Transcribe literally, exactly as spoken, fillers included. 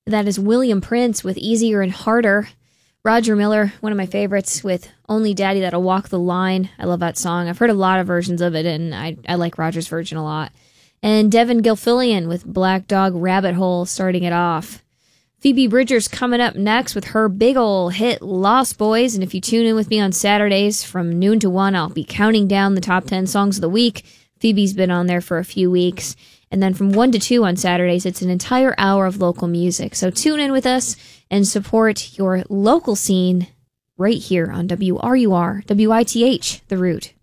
That is William Prince with Easier and Harder. Roger Miller, one of my favorites, with Only Daddy That'll Walk the Line. I love that song. I've heard a lot of versions of it, and I, I like Roger's version a lot. And Devin Gilfillian with Black Dog Rabbit Hole starting it off. Phoebe Bridgers coming up next with her big ol' hit Lost Boys. And if you tune in with me on Saturdays from noon to one, I'll be counting down the top ten songs of the week. Phoebe's been on there for a few weeks. And then from one to two on Saturdays, it's an entire hour of local music. So tune in with us and support your local scene right here on W R U R, W I T H, The Root.